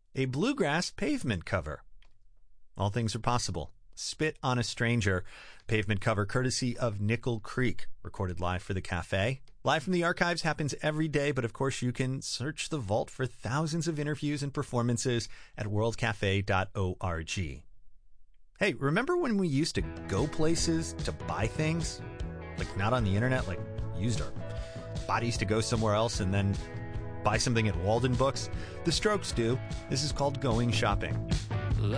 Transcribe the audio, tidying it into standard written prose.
A bluegrass pavement cover. All things are possible. Spit on a Stranger, pavement cover courtesy of Nickel Creek, recorded live for the cafe. Live from the archives happens every day, but of course you can search the vault for thousands of interviews and performances at worldcafe.org. Hey, remember when we used to go places to buy things? Like not on the internet, like used our bodies to go somewhere else and then buy something at Walden Books? The Strokes do. This is called going shopping.